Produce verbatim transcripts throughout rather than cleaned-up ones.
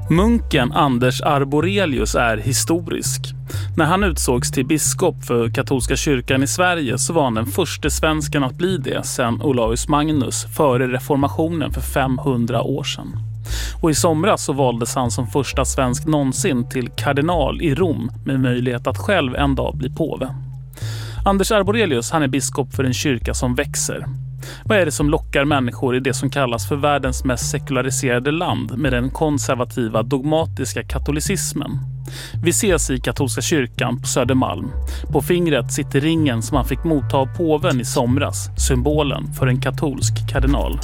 Munken Anders Arborelius är historisk. När han utsågs till biskop för katolska kyrkan i Sverige så var han den första svensken att bli det sedan Olaus Magnus före reformationen för femhundra år sedan. Och i somras så valdes han som första svensk någonsin till kardinal i Rom med möjlighet att själv en dag bli påve. Anders Arborelius, han är biskop för en kyrka som växer. Vad är det som lockar människor i det som kallas för världens mest sekulariserade land med den konservativa dogmatiska katolicismen? Vi ses i katolska kyrkan på Södermalm. På fingret sitter ringen som han fick motta av påven i somras, symbolen för en katolsk kardinal.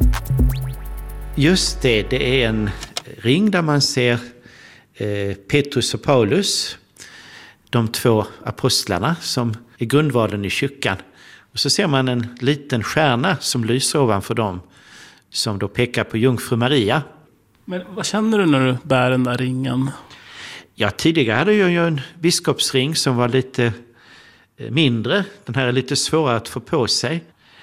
Just det, det är en ring där man ser eh, Petrus och Paulus, de två apostlarna som är grundvalen i kyrkan. Och så ser man en liten stjärna som lyser ovanför dem, som då pekar på Jungfru Maria. Men vad känner du när du bär den där ringen? Ja, tidigare hade jag ju en biskopsring som var lite mindre. Den här är lite svårare att få på sig.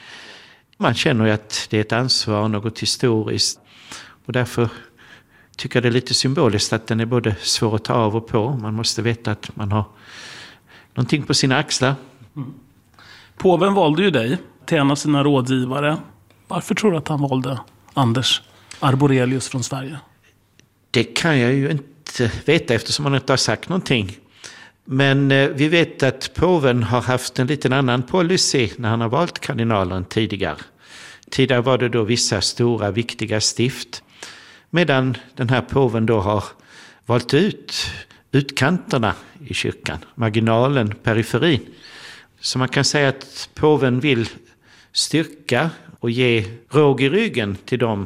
Man känner ju att det är ett ansvar, något historiskt. Och därför tycker jag det är lite symboliskt att den är både svår att ta av och på. Man måste veta att man har någonting på sina axlar. Mm. Påven valde ju dig till en av sina rådgivare. Varför tror du att han valde Anders Arborelius från Sverige? Det kan jag ju inte veta eftersom han inte har sagt någonting. Men eh, vi vet att påven har haft en liten annan policy när han har valt kardinalen tidigare. Tidigare var det då vissa stora viktiga stift. Medan den här påven då har valt ut utkanterna i kyrkan. Marginalen, periferin. Så man kan säga att påven vill styrka och ge råg i ryggen till de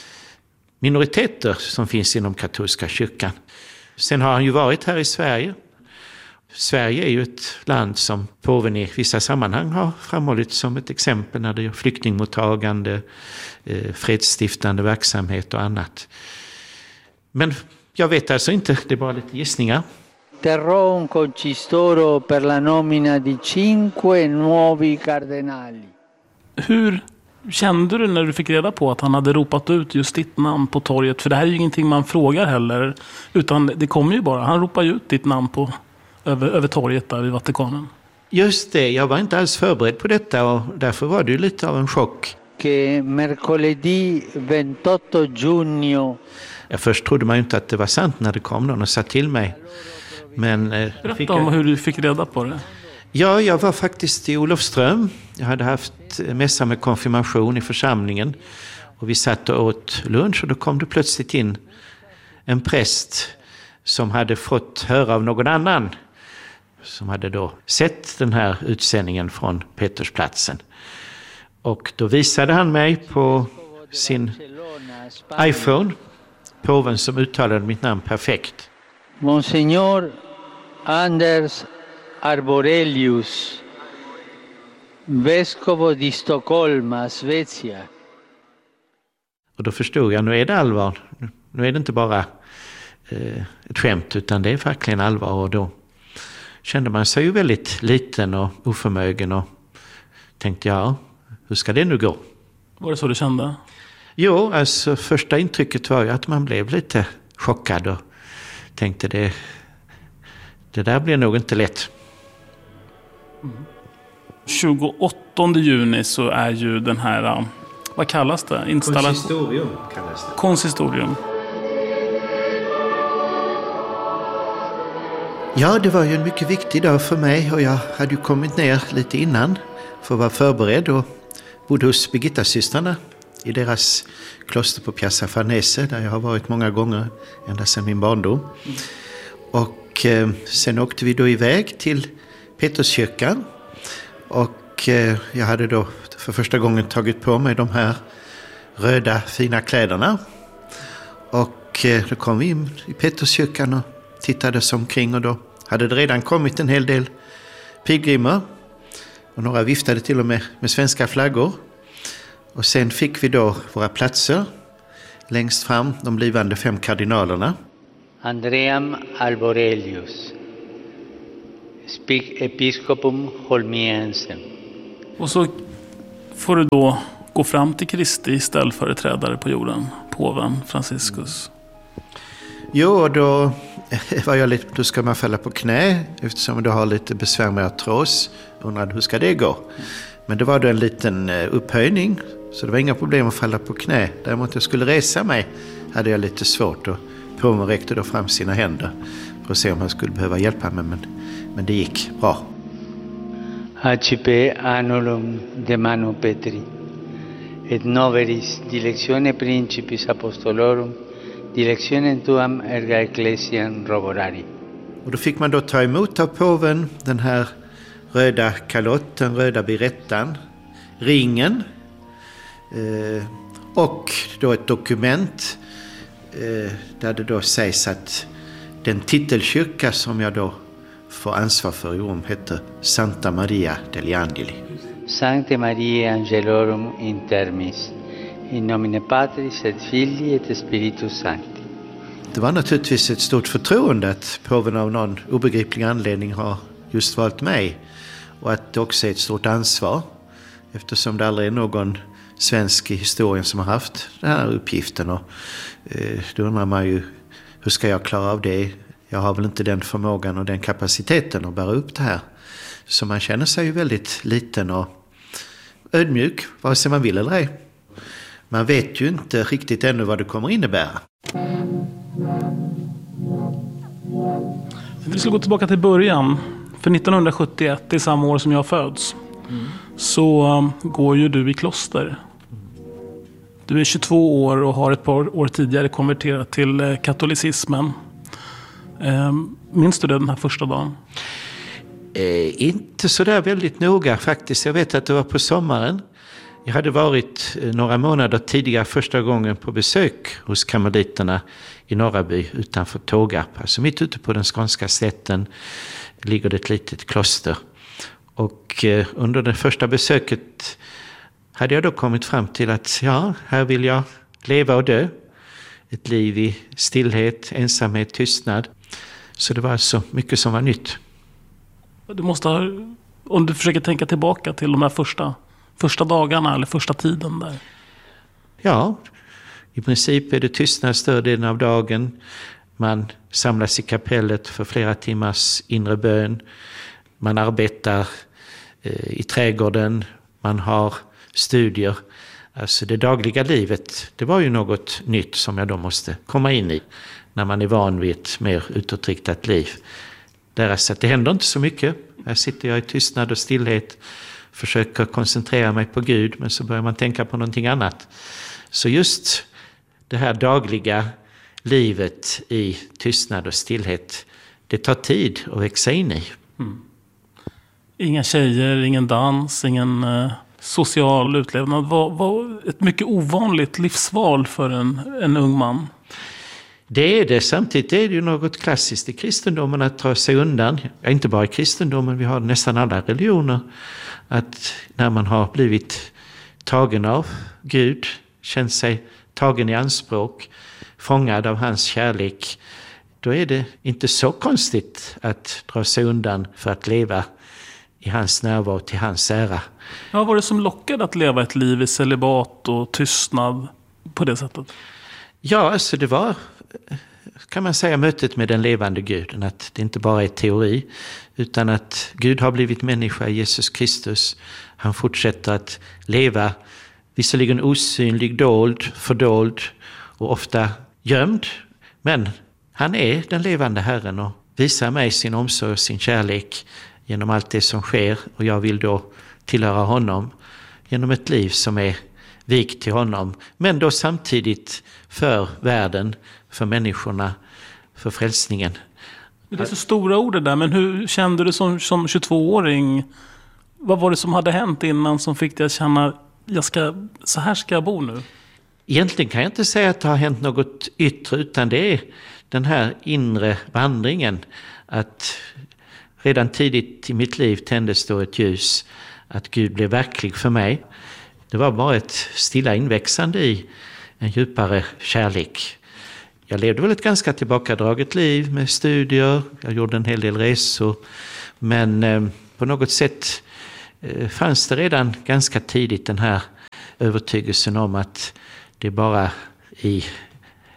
minoriteter som finns inom katolska kyrkan. Sen har han ju varit här i Sverige. Sverige är ju ett land som påven i vissa sammanhang har framhållit som ett exempel när det är flyktingmottagande, fredsstiftande verksamhet och annat. Men jag vet alltså inte, det är bara lite gissningar. Terrò un concistoro per la nomina di cinque nuovi cardinali. Hur kände du när du fick reda på att han hade ropat ut just ditt namn på torget? För det här är ju ingenting man frågar heller, utan det kommer ju bara. Han ropar ju ut ditt namn på, över, över torget där i Vatikanen. Just det, jag var inte alls förberedd på detta och därför var det ju lite av en chock. Che mercoledì ventotto giugno. Jag först trodde man ju inte att det var sant när det kom någon och sa till mig. Men, eh, Berätta om jag... hur du fick reda på det. Ja, jag var faktiskt i Olofström. Jag hade haft mässa med konfirmation i församlingen. Och vi satt och åt lunch och då kom det plötsligt in en präst som hade fått höra av någon annan. Som hade då sett den här utsändningen från Petersplatsen. Och då visade han mig på sin iPhone, påven som uttalade mitt namn perfekt. Monsignor Anders Arborelius, vescovo di Stoccolma, Svezia. Och då förstod jag, nu är det allvar. Nu är det inte bara eh, ett skämt utan det är verkligen allvar. Och då kände man sig ju väldigt liten och oförmögen och tänkte, ja, hur ska det nu gå? Var det så du kände? Jo, alltså första intrycket var ju att man blev lite chockad och tänkte det, det där blir nog inte lätt. Mm. tjugoåttonde juni så är ju den här, vad kallas det? Installation. Konsistorium kallas det. Konsistorium. Ja, det var ju en mycket viktig dag för mig och jag hade ju kommit ner lite innan för att vara förberedd och bodde hos Birgitta-systrarna i deras kloster på Piazza Farnese där jag har varit många gånger ända sedan min barndom. Mm. Och eh, sen åkte vi då iväg till Peterskyrkan och eh, jag hade då för första gången tagit på mig de här röda fina kläderna. Och eh, då kom vi in i Peterskyrkan och tittade oss omkring och då hade det redan kommit en hel del pilgrimer och några viftade till och med med svenska flaggor. Och sen fick vi då våra platser längst fram, de blivande fem kardinalerna. Andream Arborelius, Spic Episcopum Holmiensem. Och så får du då gå fram till Kristi ställföreträdare på jorden, påven Franciscus. Jo, då var jag lite, då ska man falla på knä eftersom du har lite besvär med artros. Undrade hur ska det gå? Men det var då en liten upphöjning, så det var inga problem att falla på knä. Däremot jag skulle resa mig hade jag lite svårt, och påven räckte då fram sina händer för att se om han skulle behöva hjälpa mig, men, men det gick bra. Accipe anulum de manu Petri, et noveris dilectione principis apostolorum, dilectionem tuam erga ecclesiam roborari. Och då fick man då ta emot av påven den här röda kalotten, röda birettan, ringen eh, och då ett dokument eh, där det då sägs att den titelkyrka som jag då får ansvar för i Rom heter Santa Maria degli Angeli. Sancte Mariae Angelorum intermis, in nomine Patris et Filii et Spiritus Sancti. Det var naturligtvis ett stort förtroende att påven av någon obegriplig anledning har just valt mig, och att det också är ett stort ansvar eftersom det aldrig är någon svensk i historien som har haft den här uppgiften. Och eh, då undrar man ju, hur ska jag klara av det? Jag har väl inte den förmågan och den kapaciteten att bära upp det här. Så man känner sig ju väldigt liten och ödmjuk, vare sig man vill eller ej. Man vet ju inte riktigt ännu vad det kommer innebära. Vi ska gå tillbaka till början. För nittonhundrasjuttioett, det är samma år som jag föds, mm. så um, går ju du i kloster. Du är tjugotvå år och har ett par år tidigare konverterat till eh, katolicismen. Eh, minns du det den här första dagen? Eh, inte så där väldigt noga faktiskt. Jag vet att det var på sommaren. Jag hade varit eh, några månader tidigare första gången på besök hos karmeliterna i Norraby utanför Tågarp. Alltså mitt ute på den skånska slätten ligger det ett litet kloster. Och eh, under det första besöket hade jag då kommit fram till att ja, här vill jag leva och dö. Ett liv i stillhet, ensamhet, tystnad. Så det var alltså mycket som var nytt. Du måste ha, om du försöker tänka tillbaka till de här första, första dagarna eller första tiden där. Ja, i princip är det tystnad större delen av dagen. Man samlas i kapellet för flera timmars inre bön. Man arbetar eh, i trädgården. Man har studier. Alltså det dagliga livet, det var ju något nytt som jag då måste komma in i. När man är van vid ett mer utåtriktat liv. Lära sig att det händer inte så mycket. Här sitter jag i tystnad och stillhet. Försöker koncentrera mig på Gud, men så börjar man tänka på någonting annat. Så just det här dagliga livet i tystnad och stillhet, det tar tid att växa in i. Mm. Inga tjejer, ingen dans, ingen eh, social utlevnad. Var, var ett mycket ovanligt livsval för en, en ung man. Det är det. Samtidigt är det ju något klassiskt i kristendomen att ta sig undan. Ja, inte bara i kristendomen, vi har nästan alla religioner. Att när man har blivit tagen av Gud, känt sig tagen i anspråk, fångad av hans kärlek, då är det inte så konstigt att dra sig undan för att leva i hans närvaro till hans ära. Ja, vad var det som lockade att leva ett liv i celibat och tystnad på det sättet? Ja, alltså det var, kan man säga, mötet med den levande Guden. Att det inte bara är teori, utan att Gud har blivit människa i Jesus Kristus. Han fortsätter att leva, visserligen osynlig, dold, fördold och ofta gömd. Men han är den levande Herren och visar mig sin omsorg och sin kärlek genom allt det som sker. Och jag vill då tillhöra honom genom ett liv som är vikt till honom. Men då samtidigt för världen, för människorna, för frälsningen. Det är så stora ord det där, men hur kände du som, som tjugotvååring? Vad var det som hade hänt innan som fick dig att känna, jag ska, så här ska jag bo nu? Egentligen kan jag inte säga att det har hänt något yttre, utan det är den här inre vandringen. Att redan tidigt i mitt liv tändes då ett ljus, att Gud blev verklig för mig. Det var bara ett stilla inväxande i en djupare kärlek. Jag levde väl ett ganska tillbakadraget liv med studier. Jag gjorde en hel del resor. Men eh, på något sätt eh, fanns det redan ganska tidigt den här övertygelsen om att det är bara i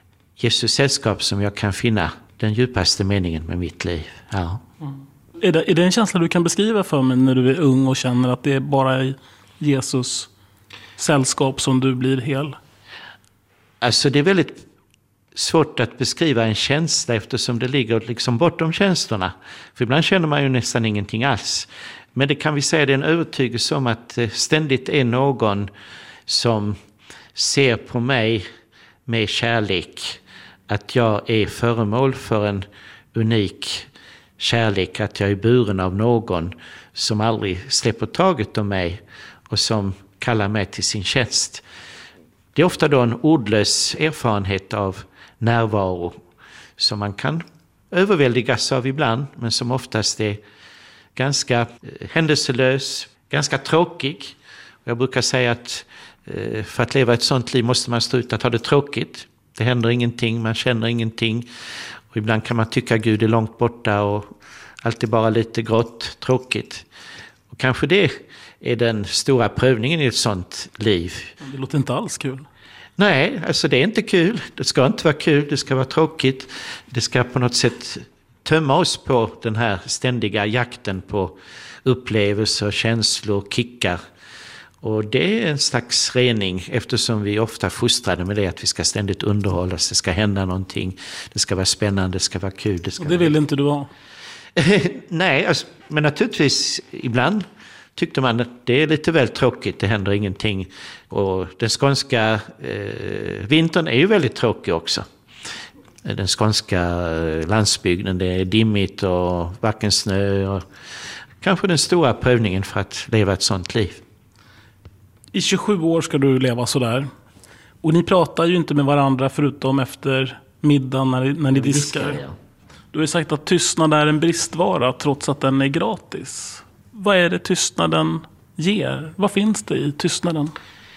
Jesus sällskap som jag kan finna den djupaste meningen med mitt liv. Ja. Mm. Är det, är det en känsla du kan beskriva för mig när du är ung och känner att det är bara i Jesus sällskap som du blir hel? Alltså det är väldigt svårt att beskriva en känsla eftersom det ligger liksom bortom känslorna. För ibland känner man ju nästan ingenting alls. Men det kan vi säga, det är en övertygelse om att ständigt är någon som ser på mig med kärlek. Att jag är föremål för en unik kärlek. Att jag är buren av någon som aldrig släpper taget om mig och som kallar mig till sin tjänst. Det är ofta då en ordlös erfarenhet av närvaro som man kan överväldigas av ibland, men som oftast är ganska händelselös, ganska tråkig. Jag brukar säga att för att leva ett sånt liv måste man stå ut att ha det tråkigt. Det händer ingenting, man känner ingenting. Och ibland kan man tycka att Gud är långt borta och allt är bara lite grått, tråkigt. Och kanske det är den stora prövningen i ett sånt liv. Det låter inte alls kul. Nej, alltså det är inte kul. Det ska inte vara kul, det ska vara tråkigt. Det ska på något sätt tömma oss på den här ständiga jakten på upplevelser, känslor, kickar. Och det är en slags rening eftersom vi ofta fostrade med det att vi ska ständigt underhållas, det ska hända någonting, det ska vara spännande, det ska vara kul. Det, ska och det vill vara... inte du ha? Nej, alltså, men naturligtvis ibland tyckte man att det är lite väl tråkigt, det händer ingenting. Och den skånska eh, vintern är ju väldigt tråkig också. Den skånska landsbygden, det är dimmigt och varken snö. Och kanske den stora prövningen för att leva ett sånt liv. I tjugosju år ska du leva sådär. Och ni pratar ju inte med varandra förutom efter middagen när, när ni diskar. diskar ja. Du har sagt att tystnad är en bristvara trots att den är gratis. Vad är det tystnaden ger? Vad finns det i tystnaden?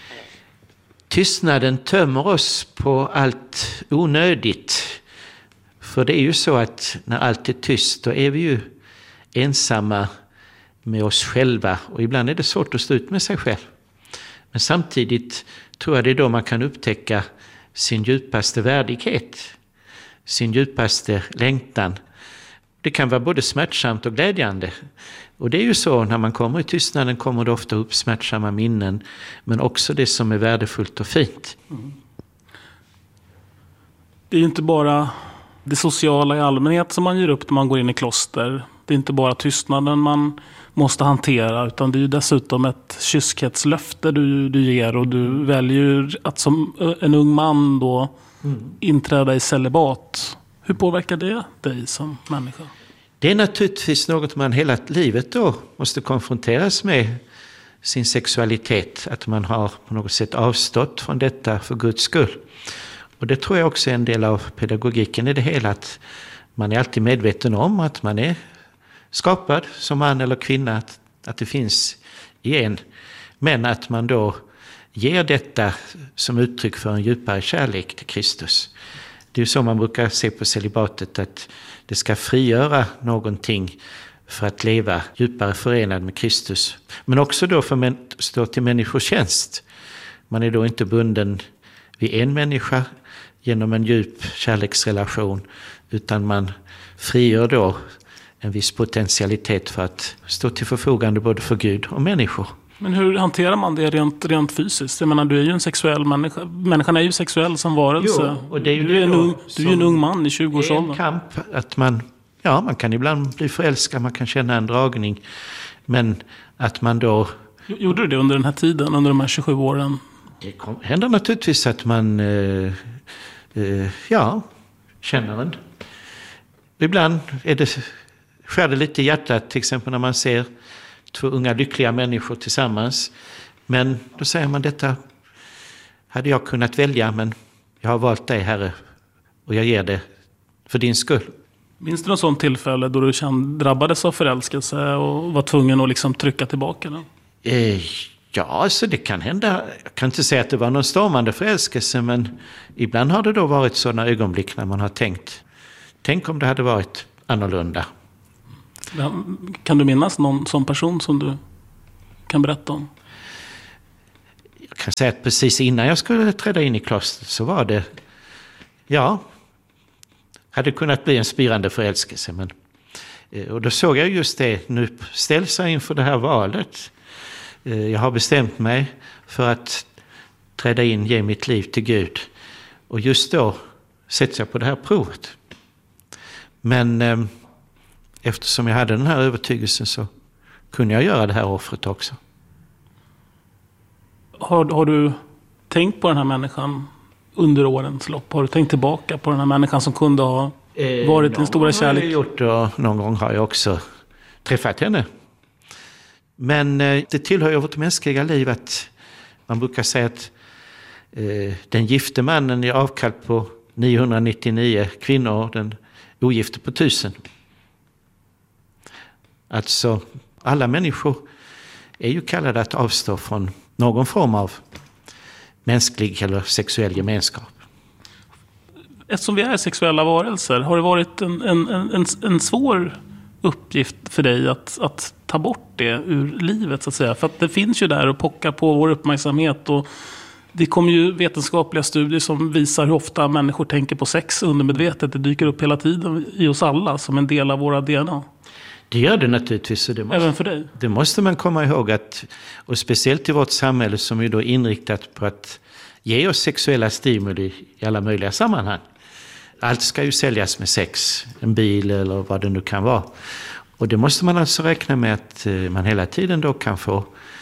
Tystnaden tömmer oss på allt onödigt. För det är ju så att när allt är tyst då är vi ju ensamma med oss själva. Och ibland är det svårt att stå ut med sig själv. Men samtidigt tror jag det är då man kan upptäcka sin djupaste värdighet. Sin djupaste längtan. Det kan vara både smärtsamt och glädjande. Och det är ju så, när man kommer i tystnaden kommer det ofta upp smärtsamma minnen. Men också det som är värdefullt och fint. Mm. Det är ju inte bara det sociala i allmänhet som man ger upp när man går in i kloster. Det är inte bara tystnaden man måste hantera, utan det är ju dessutom ett kyskhetslöfte du, du ger. Och du väljer att som en ung man då mm. inträda i celibat. Hur påverkar det dig som människa? Det är naturligtvis något man hela livet då måste konfronteras med, sin sexualitet. Att man har på något sätt avstått från detta för Guds skull. Och det tror jag också är en del av pedagogiken i det hela. Att man är alltid medveten om att man är skapad som man eller kvinna. Att, att det finns i en. Men att man då ger detta som uttryck för en djupare kärlek till Kristus. Det är ju så man brukar se på celibatet, att det ska frigöra någonting för att leva djupare förenad med Kristus. Men också då för att stå till människors tjänst. Man är då inte bunden vid en människa genom en djup kärleksrelation, utan man frigör då en viss potentialitet för att stå till förfogande både för Gud och människor. Men hur hanterar man det rent, rent fysiskt? Jag menar, du är ju en sexuell människa. Människan är ju sexuell som varelse. Jo, och det är ju du, är en ung, du är ju en ung man i tjugoårsåldern. Det är en kamp att man, ja, man kan ibland bli förälskad, man kan känna en dragning. Men att man då... Gjorde du det under den här tiden, under de här tjugosju åren? Det händer naturligtvis att man, eh, eh, ja, känner en. Ibland är det, skär det lite i hjärtat, till exempel när man ser två unga lyckliga människor tillsammans. Men då säger man, detta hade jag kunnat välja, men jag har valt dig, Herre, och jag ger det för din skull. Minns du något sånt tillfälle då du kände, drabbades av förälskelse och var tvungen att liksom trycka tillbaka den? Eh, ja, alltså det kan hända. Jag kan inte säga att det var någon stormande förälskelse, men ibland har det då varit sådana ögonblick när man har tänkt, tänk om det hade varit annorlunda. Kan du minnas någon sån person som du kan berätta om? Jag kan säga att precis innan jag skulle träda in i klostret så var det, ja, hade kunnat bli en spirande förälskelse. Men, och då såg jag just det, nu ställs jag inför det här valet. Jag har bestämt mig för att träda in, ge mitt liv till Gud. Och just då sätter jag på det här provet. Men eh, eftersom jag hade den här övertygelsen så kunde jag göra det här offret också. Har, har du tänkt på den här människan under årens lopp? Har du tänkt tillbaka på den här människan som kunde ha varit eh, din stora kärlek? Någon gång har jag gjort och någon gång har jag också träffat henne. Men eh, det tillhör ju vårt mänskliga liv att man brukar säga att eh, den gifte mannen är avkall på niohundranittionio kvinnor och den ogifte på tusen. Alltså alla människor är ju kallade att avstå från någon form av mänsklig eller sexuell gemenskap. Eftersom vi är sexuella varelser, har det varit en, en, en, en svår uppgift för dig att, att ta bort det ur livet så att säga? För att det finns ju där och pockar på vår uppmärksamhet, och det kommer ju vetenskapliga studier som visar hur ofta människor tänker på sex undermedvetet. Det dyker upp hela tiden i oss alla som en del av våra D N A. Det gör det naturligtvis. Och det måste, även för dig. Det måste man komma ihåg, att, och speciellt i vårt samhälle som är då inriktat på att ge oss sexuella stimuli i alla möjliga sammanhang. Allt ska ju säljas med sex, en bil eller vad det nu kan vara. Och det måste man alltså räkna med att man hela tiden då kan få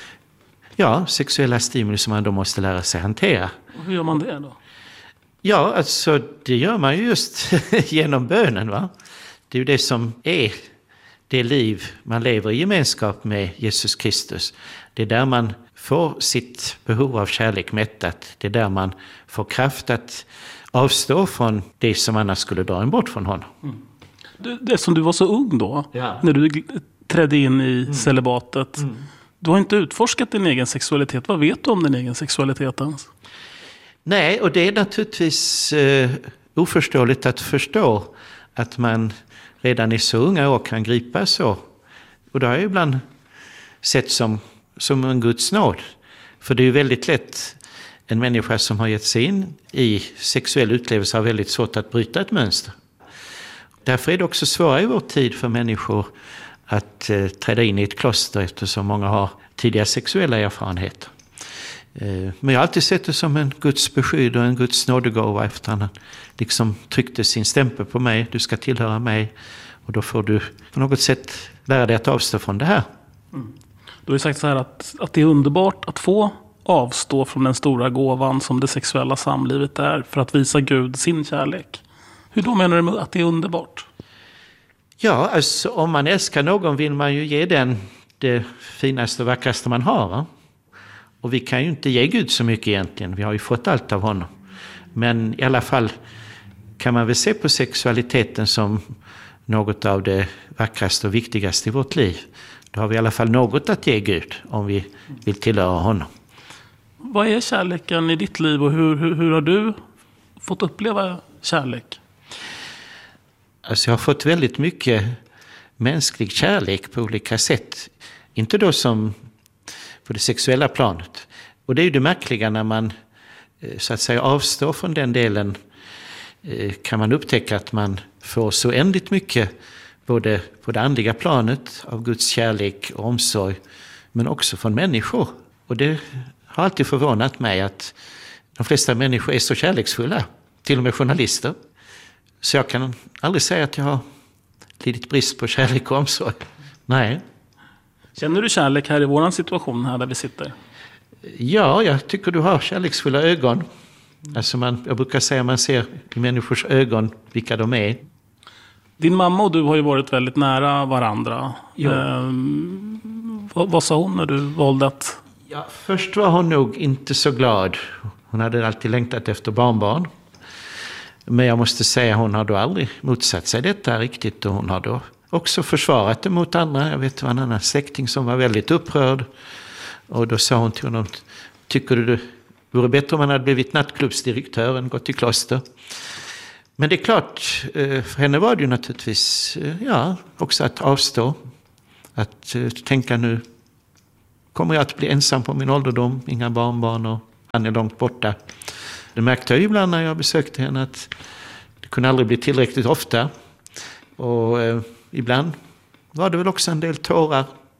ja, sexuella stimuli som man då måste lära sig hantera. Och hur gör man det då? Ja, alltså det gör man ju just genom bönen, va? Det är ju det som är det liv man lever i gemenskap med Jesus Kristus. Det är där man får sitt behov av kärlek mättat. Det är där man får kraft att avstå från det som annars skulle dra en bort från honom. Mm. Det, det som du var så ung då, ja. När du trädde in i mm. celibatet. Mm. Du har inte utforskat din egen sexualitet. Vad vet du om din egen sexualitet ens? Nej, och det är naturligtvis eh, oförståeligt att förstå att man redan i så unga år kan gripa så. Och det har jag ibland sett som, som en Guds nåd. För det är ju väldigt lätt, en människa som har gett sig in i sexuell utlevelse har väldigt svårt att bryta ett mönster. Därför är det också svårare i vår tid för människor att eh, träda in i ett kloster, eftersom många har tidiga sexuella erfarenheter. Eh, men jag har alltid sett det som en Guds beskydd och en Guds nådegåva, efter han liksom tryckte sin stämpel på mig. Du ska tillhöra mig, och då får du på något sätt lära dig att avstå från det här. Mm. Du har ju sagt så här att, att det är underbart att få avstå från den stora gåvan som det sexuella samlivet är, för att visa Gud sin kärlek. Hur då menar du att det är underbart? Ja, alltså om man älskar någon vill man ju ge den det finaste och vackraste man har. Va? Och vi kan ju inte ge Gud så mycket egentligen. Vi har ju fått allt av honom. Men i alla fall kan man väl se på sexualiteten som något av det vackraste och viktigaste i vårt liv. Då har vi i alla fall något att ge Gud om vi vill tillhöra honom. Vad är kärleken i ditt liv, och hur, hur, hur har du fått uppleva kärlek? Alltså jag har fått väldigt mycket mänsklig kärlek på olika sätt. Inte då som på det sexuella planet. Och det är ju det märkliga, när man så att säga avstår från den delen, kan man upptäcka att man får så ändligt mycket både på det andliga planet av Guds kärlek och omsorg, men också från människor. Och det har alltid förvånat mig att de flesta människor är så kärleksfulla, till och med journalister. Så jag kan aldrig säga att jag har lidit brist på kärlek och omsorg. Nej. Känner du kärlek här i våran situation här där vi sitter? Ja, jag tycker du har kärleksfulla ögon. Alltså man, jag brukar säga att man ser i människors ögon vilka de är. Din mamma och du har ju varit väldigt nära varandra. Ja. Ehm, vad, vad sa hon när du valde att... Ja, först var hon nog inte så glad. Hon hade alltid längtat efter barnbarn. Men jag måste säga, hon har då aldrig motsatt sig detta riktigt. Och hon har då också försvarat det mot andra. Jag vet, det var en annan släkting som var väldigt upprörd. Och då sa hon till honom, tycker du det vore bättre om han hade blivit nattklubbsdirektör än gått i kloster? Men det är klart, för henne var det ju naturligtvis ja, också att avstå. Att tänka, nu kommer jag att bli ensam på min ålderdom, inga barnbarn och han är långt borta. Det märkte jag ibland när jag besökte henne, att Det kunde aldrig bli tillräckligt ofta. Och eh, ibland var det väl också en del tårar.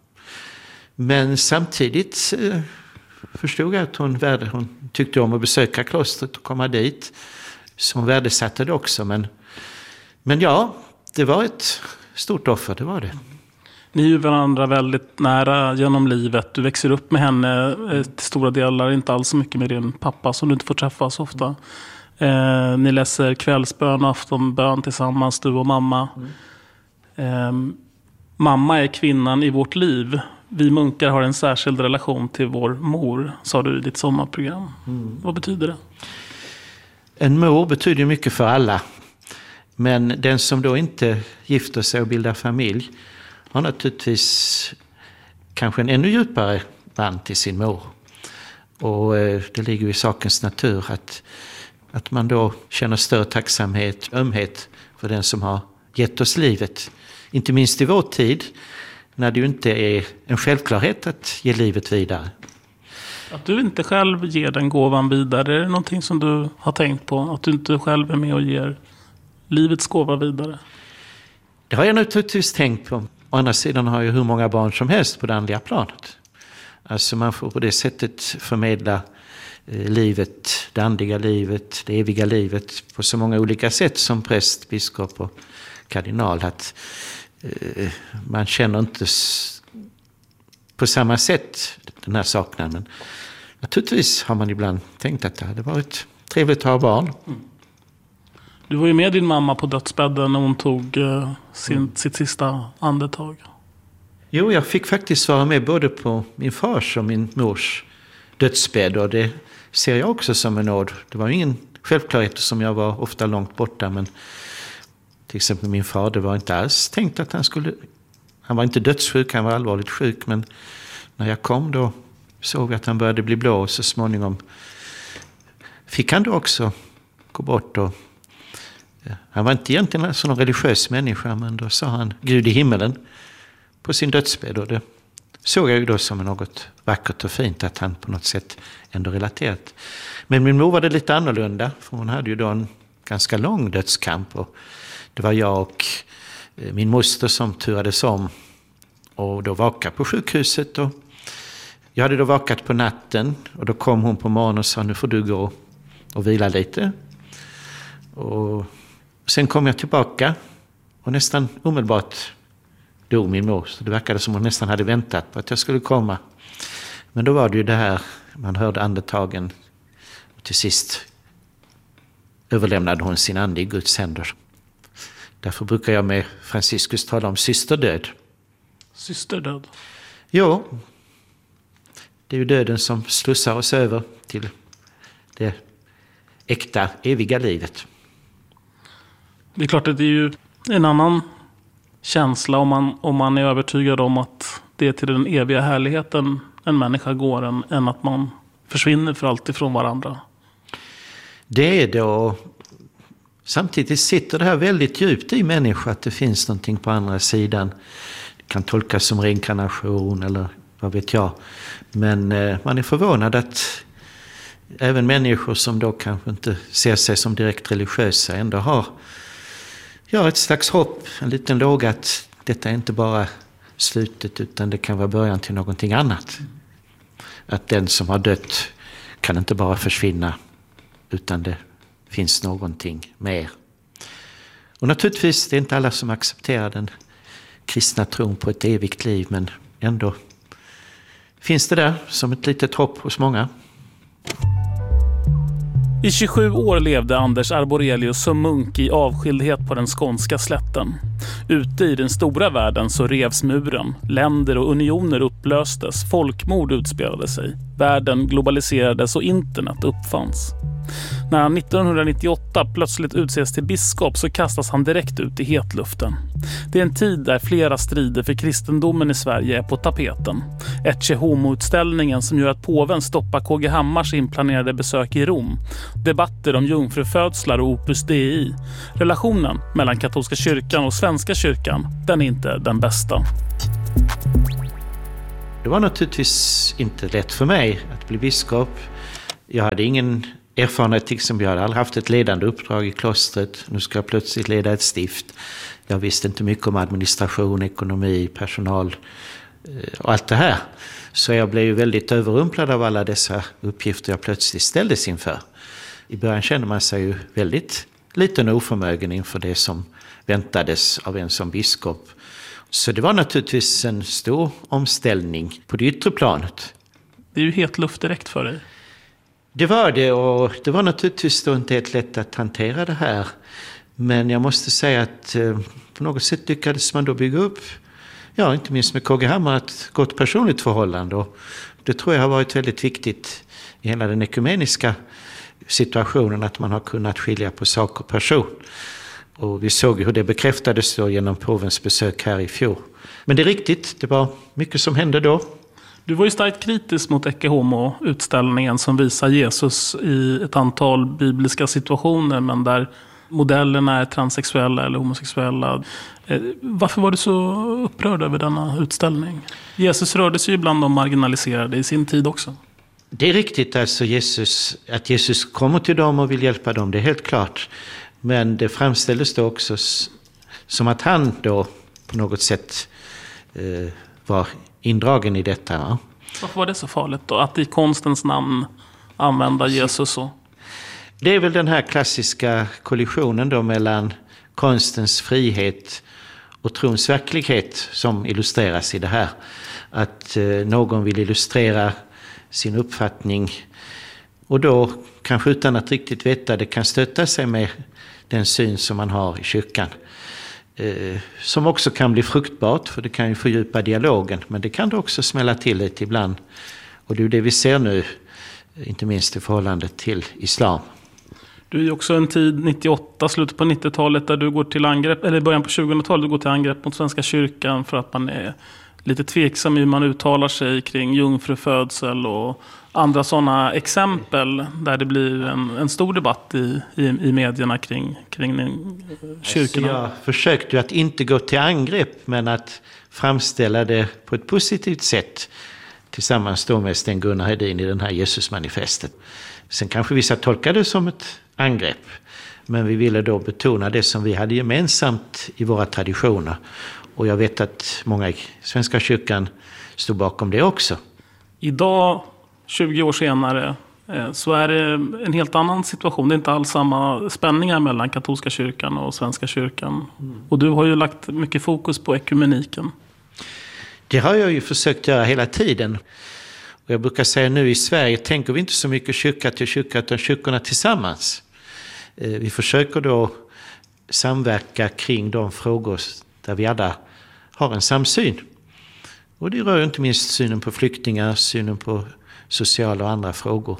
Men samtidigt eh, förstod jag att hon, värde, hon tyckte om att besöka klostret och komma dit. Så hon värdesatte det också. Men, men ja, det var ett stort offer, det var det. Ni är ju varandra väldigt nära genom livet. Du växer upp med henne till stora delar, inte alls så mycket med din pappa som du inte får träffa så ofta. Eh, ni läser kvällsbön och aftonbön tillsammans, du och mamma. Mm. Eh, mamma är kvinnan i vårt liv. Vi munkar har en särskild relation till vår mor, sa du i ditt sommarprogram. Mm. Vad betyder det? En mor betyder mycket för alla. Men den som då inte gifter sig och bildar familj har naturligtvis kanske en ännu djupare band till sin mor. Och eh, det ligger i sakens natur att, att man då känner större tacksamhet, ömhet för den som har gett oss livet. Inte minst i vår tid när det ju inte är en självklarhet att ge livet vidare. Att du inte själv ger den gåvan vidare, är det någonting som du har tänkt på? Att du inte själv är med och ger livets gåva vidare? Det har jag naturligtvis tänkt på. Å andra sidan har jag hur många barn som helst på det andliga planet. Alltså man får på det sättet förmedla eh, livet, det andliga livet, det eviga livet på så många olika sätt som präst, biskop och kardinal. Att eh, man känner inte s- på samma sätt den här saknaden. Men naturligtvis har man ibland tänkt att det hade varit trevligt att ha barn. Mm. Du var ju med din mamma på dödsbädden när hon tog uh, sin, mm. sitt sista andetag. Jo, jag fick faktiskt vara med både på min fars och min mors dödsbädd. Och det ser jag också som en nåd. Det var ingen självklarhet som jag var ofta långt borta. Men till exempel min far, det var inte alls tänkt att han skulle... Han var inte dödssjuk, han var allvarligt sjuk. Men när jag kom då såg jag att han började bli blå. Och så småningom fick han då också gå bort och... Han var inte egentligen en sån religiös människa, men då sa han Gud i himmelen på sin dödsbädd. Och det såg jag ju då som något vackert och fint att han på något sätt ändå relaterat. Men min mor var det lite annorlunda, för hon hade ju då en ganska lång dödskamp. Och det var jag och min moster som turades om och då vakade på sjukhuset. Och jag hade då vakat på natten och då kom hon på morgonen och sa nu får du gå och vila lite. Och sen kom jag tillbaka och nästan omedelbart dog min mor. Så det verkade som hon nästan hade väntat på att jag skulle komma. Men då var det ju det här, man hörde andetagen. Och till sist överlämnade hon sin ande i Guds händer. Därför brukar jag med Franciscus tala om systerdöd. Systerdöd? Jo, det är ju döden som slussar oss över till det äkta, eviga livet. Det är klart att det är ju en annan känsla om man, om man är övertygad om att det är till den eviga härligheten en människa går än, än att man försvinner för alltid från varandra. Det är då. Samtidigt sitter det här väldigt djupt i människan att det finns någonting på andra sidan. Det kan tolkas som reinkarnation eller vad vet jag. Men eh, man är förvånad att även människor som då kanske inte ser sig som direkt religiösa ändå har ja, ett slags hopp, en liten låga att detta är inte bara slutet utan det kan vara början till någonting annat. Att den som har dött kan inte bara försvinna utan det finns någonting mer. Och naturligtvis det är inte alla som accepterar den kristna tron på ett evigt liv, men ändå finns det där som ett litet hopp hos många. I tjugosju år levde Anders Arborelius som munk i avskildhet på den skånska slätten. Ute i den stora världen så revs muren, länder och unioner upplöstes, folkmord utspelade sig, världen globaliserades och internet uppfanns. När han nittonhundranittioåtta plötsligt utses till biskop så kastas han direkt ut i hetluften. Det är en tid där flera strider för kristendomen i Sverige är på tapeten. Ecce Homo-utställningen som gör att påven stoppar K G Hammars inplanerade besök i Rom. Debatter om jungfrufödslar och Opus Dei. Relationen mellan katolska kyrkan och svenska kyrkan, den är inte den bästa. Det var naturligtvis inte lätt för mig att bli biskop. Jag hade ingen erfarenhet, liksom jag hade aldrig haft ett ledande uppdrag i klostret. Nu ska jag plötsligt leda ett stift. Jag visste inte mycket om administration, ekonomi, personal och allt det här. Så jag blev ju väldigt överrumplad av alla dessa uppgifter jag plötsligt ställdes inför. I början kände man sig ju väldigt liten och oförmögen inför det som väntades av en som biskop. Så det var naturligtvis en stor omställning på det yttre planet. Det är ju helt luft direkt för dig. Det var det, och det var naturligtvis då inte helt lätt att hantera det här. Men jag måste säga att eh, på något sätt lyckades man då bygga upp, ja, inte minst med K G Hammar, ett gott personligt förhållande. Och det tror jag har varit väldigt viktigt i hela den ekumeniska situationen, att man har kunnat skilja på sak och person. Och vi såg hur det bekräftades då genom påvens besök här i fjol. Men det är riktigt, det var mycket som hände då. Du var ju starkt kritisk mot Ecce Homo-utställningen som visar Jesus i ett antal bibliska situationer, men där modellerna är transsexuella eller homosexuella. Varför var du så upprörd över denna utställning? Jesus rörde sig ju bland de marginaliserade i sin tid också. Det är riktigt, alltså Jesus, att Jesus kommer till dem och vill hjälpa dem, det är helt klart. Men det framställdes då också som att han då på något sätt eh, var indragen i detta. Va? Varför var det så farligt då? Att i konstens namn använda Jesus så? Det är väl den här klassiska kollisionen då mellan konstens frihet och trons verklighet som illustreras i det här. Att eh, någon vill illustrera sin uppfattning och då kanske utan att riktigt veta det kan stöta sig med den syn som man har i kyrkan. Eh, som också kan bli fruktbart, för det kan ju fördjupa dialogen, men det kan det också smälla till lite ibland. Och det är det vi ser nu, inte minst i förhållande till islam. Du är ju också en tid, nittioåtta, slutet på nittiotalet, där du går till angrepp, eller början på tjugohundratalet, du går till angrepp mot Svenska kyrkan för att man är lite tveksam i hur man uttalar sig kring jungfrufödsel och andra sådana exempel där det blir en, en stor debatt i, i, i medierna kring, kring kyrkorna. Jag försökte att inte gå till angrepp, men att framställa det på ett positivt sätt tillsammans då med Sten Gunnar Hedin i den här Jesusmanifestet. Sen kanske vissa tolkade det som ett angrepp, men vi ville då betona det som vi hade gemensamt i våra traditioner. Och jag vet att många i Svenska kyrkan stod bakom det också. Idag, tjugo år senare, så är det en helt annan situation. Det är inte alls samma spänningar mellan katolska kyrkan och Svenska kyrkan. Mm. Och du har ju lagt mycket fokus på ekumeniken. Det har jag ju försökt göra hela tiden. Och jag brukar säga nu i Sverige tänker vi inte så mycket kyrka till kyrka utan kyrkorna tillsammans. Vi försöker då samverka kring de frågor där vi alla har en samsyn. Och det rör inte minst synen på flyktingar, synen på sociala och andra frågor.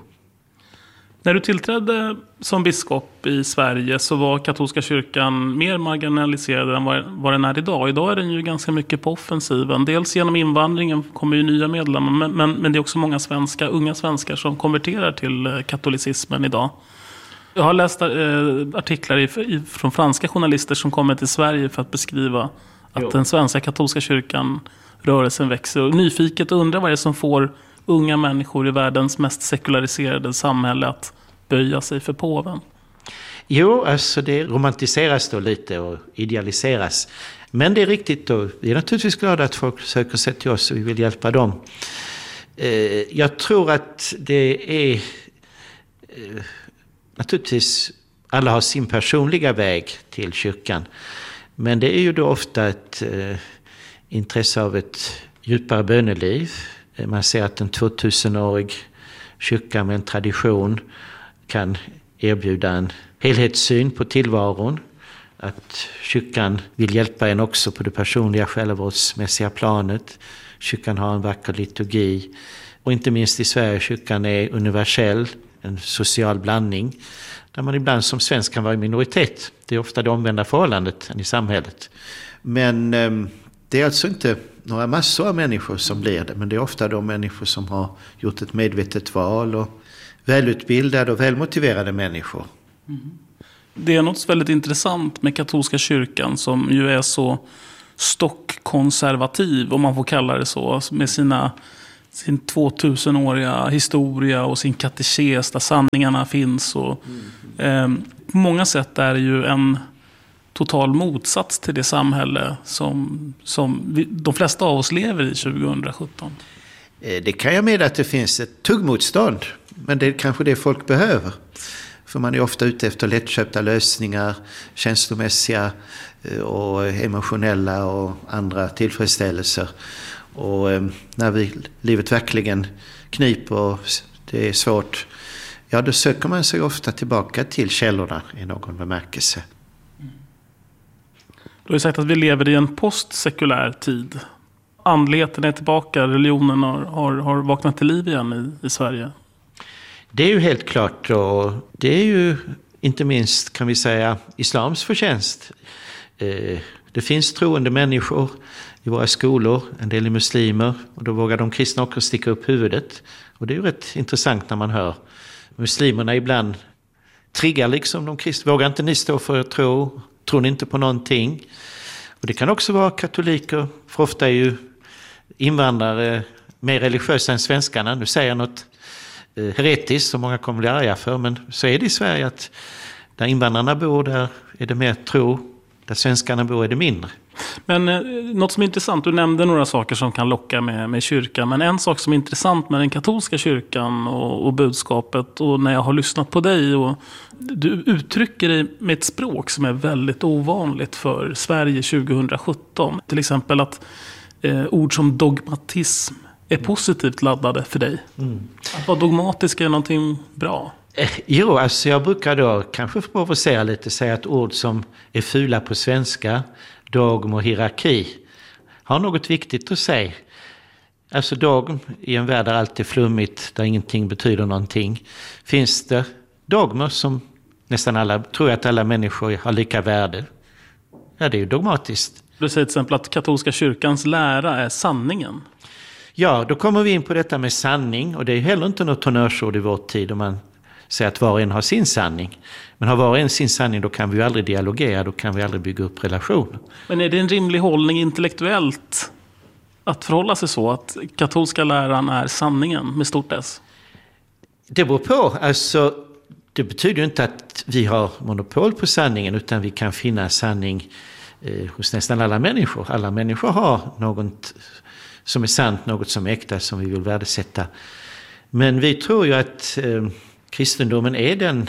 När du tillträdde som biskop i Sverige så var katolska kyrkan mer marginaliserad än vad den är idag. Idag är den ju ganska mycket på offensiven. Dels genom invandringen kommer ju nya medlemmar, men, men, men det är också många svenska, unga svenskar som konverterar till katolicismen idag. Jag har läst eh, artiklar i, i, från franska journalister som kommer till Sverige för att beskriva att jo. Den svenska katolska kyrkan, rörelsen växer. Och nyfiket undrar vad det är som får unga människor i världens mest sekulariserade samhälle att böja sig för påven. Jo, alltså det romantiseras då lite och idealiseras. Men det är riktigt då. Vi är naturligtvis glada att folk söker sig till oss och vi vill hjälpa dem. Eh, jag tror att det är... Eh, naturligtvis, alla har sin personliga väg till kyrkan. Men det är ju då ofta ett eh, intresse av ett djupare böneliv. Man ser att en tvåtusenårig kyrka med en tradition kan erbjuda en helhetssyn på tillvaron. Att kyrkan vill hjälpa en också på det personliga självvårdsmässiga planet. Kyrkan har en vacker liturgi. Och inte minst i Sverige, kyrkan är universell, en social blandning. Där man ibland som svensk kan vara i minoritet. Det är ofta det omvända förhållandet än i samhället. Men eh, det är alltså inte några massor av människor som blir det. Men det är ofta de människor som har gjort ett medvetet val och välutbildade och välmotiverade människor. Mm. Det är något väldigt intressant med katolska kyrkan som ju är så stockkonservativ, om man får kalla det så, med sina sin tvåtusenåriga historia och sin katekes där sanningarna finns. Och, mm. eh, på många sätt är det ju en total motsats till det samhälle som, som vi, de flesta av oss lever i tjugohundrasjutton. Det kan jag med att det finns ett tuggmotstånd, men det är kanske det folk behöver. För man är ofta ute efter lättköpta lösningar, känslomässiga och emotionella och andra tillfredsställelser. Och när vi, livet verkligen kniper och det är svårt, ja då söker man sig ofta tillbaka till källorna i någon bemärkelse. Du har ju sagt att vi lever i en postsekulär tid. Andligheten är tillbaka, religionen har, har, har vaknat till liv igen i, i Sverige. Det är ju helt klart, och det är ju inte minst, kan vi säga, islams förtjänst. Eh, det finns troende människor i våra skolor, en del är muslimer, och då vågar de kristna också sticka upp huvudet. Och det är ju rätt intressant när man hör muslimerna ibland triggar liksom de kristna. Vågar inte ni stå för att tro? Tror ni inte på någonting? Och det kan också vara katoliker, för ofta är ju invandrare mer religiösa än svenskarna. Nu säger jag något heretiskt som många kommer bli arga för, men så är det i Sverige att där invandrarna bor, där är det mer tro, där svenskarna bor är det mindre. Men eh, något som är intressant, du nämnde några saker som kan locka med, med kyrkan, men en sak som är intressant med den katolska kyrkan och, och budskapet, och när jag har lyssnat på dig, och du uttrycker dig med ett språk som är väldigt ovanligt för Sverige tjugohundrasjutton. Till exempel att eh, ord som dogmatism är positivt laddade för dig. Mm. Att vara dogmatisk är någonting bra. Eh, jo, alltså jag brukar då kanske provocera lite, säga att ord som är fula på svenska, dogm och hierarki, har något viktigt att säga. Alltså dogm i en värld där allt är flummigt, där ingenting betyder någonting, finns det dogmer som nästan alla, tror jag att alla människor har lika värde. Ja, det är ju dogmatiskt. Du säger till exempel att katolska kyrkans lära är sanningen. Ja, då kommer vi in på detta med sanning, och det är heller inte något honnörsord i vår tid om man säger att var och en har sin sanning. Men har var och en sin sanning, då kan vi ju aldrig dialogera, då kan vi aldrig bygga upp relationer. Men är det en rimlig hållning intellektuellt att förhålla sig så, att katolska läran är sanningen med stort S? Det beror på. Alltså, det betyder ju inte att vi har monopol på sanningen, utan vi kan finna sanning eh, hos nästan alla människor. Alla människor har något som är sant, något som är äkta, som vi vill värdesätta. Men vi tror ju att eh, kristendomen är den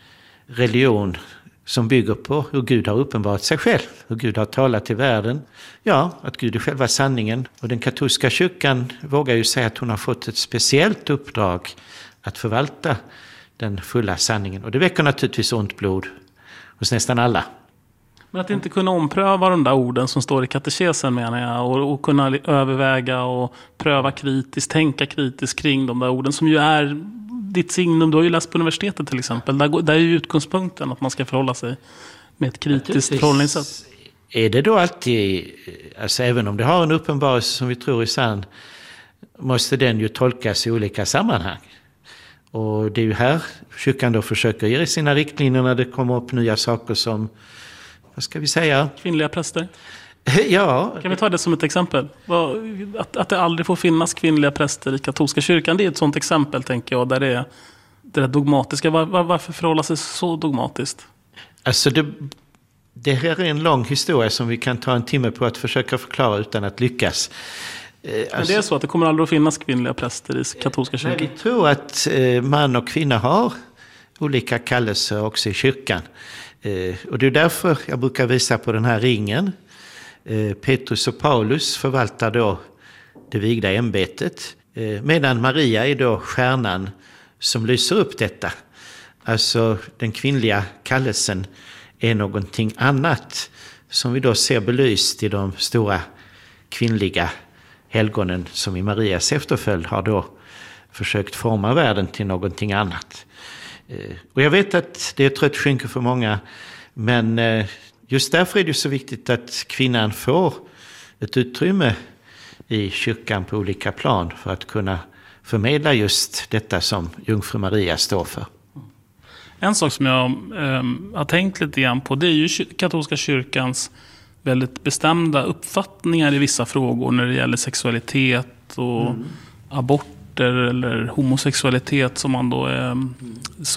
religion som bygger på hur Gud har uppenbarat sig själv, hur Gud har talat till världen. Ja, att Gud är själva sanningen. Och den katolska kyrkan vågar ju säga att hon har fått ett speciellt uppdrag att förvalta den fulla sanningen. Och det väcker naturligtvis ont blod hos nästan alla. Men att inte kunna ompröva de där orden som står i katekesen, menar jag, och, och kunna överväga och pröva kritiskt, tänka kritiskt kring de där orden som ju är ditt signum. Du har ju läst på universitetet till exempel. Där, där är ju utgångspunkten att man ska förhålla sig med ett kritiskt förhållningssätt. Är det då alltid, alltså även om det har en uppenbarelse som vi tror är sann, måste den ju tolkas i olika sammanhang. Och det är ju här kyrkan då försöker ge sina riktlinjer när det kommer upp nya saker som, vad ska vi säga? Kvinnliga präster. Ja. Kan vi ta det som ett exempel? Att, att det aldrig får finnas kvinnliga präster i katolska kyrkan, det är ett sånt exempel, tänker jag, där det är det är dogmatiska. Var, var, varför förhålla sig så dogmatiskt? Alltså det, det här är en lång historia som vi kan ta en timme på att försöka förklara utan att lyckas. Men alltså, det är så att det kommer aldrig att finnas kvinnliga präster i katolska kyrkan? Nej, vi tror att eh, man och kvinna har olika kallelser också i kyrkan. Eh, och det är därför jag brukar visa på den här ringen. Eh, Petrus och Paulus förvaltar då det vigda ämbetet. Eh, medan Maria är då stjärnan som lyser upp detta. Alltså den kvinnliga kallelsen är någonting annat som vi då ser belyst i de stora kvinnliga helgonen som i Marias efterföljd har då försökt forma världen till någonting annat. Och jag vet att det är ett trött skynke för många, men just därför är det så viktigt att kvinnan får ett utrymme i kyrkan på olika plan för att kunna förmedla just detta som jungfru Maria står för. En sak som jag eh, har tänkt lite grann på, det är ju katolska kyrkans väldigt bestämda uppfattningar i vissa frågor när det gäller sexualitet och mm. aborter eller homosexualitet som man då är